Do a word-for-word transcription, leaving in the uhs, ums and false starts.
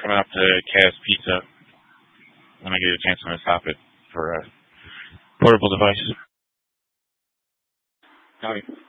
coming up to Chaos Pizza. When I get a chance, I'm going to stop it for a portable device. Howdy.